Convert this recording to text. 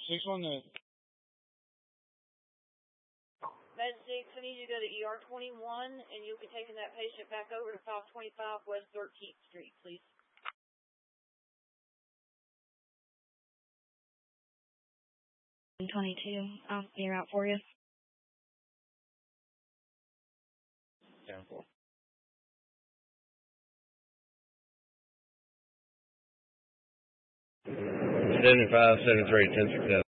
6 on the... Med 6, I need you to go to ER 21, and you'll be taking that patient back over to 525 West 13th Street, please. 22. I'll clear out for you. Down 4. 75, 73, 10, 6, 7.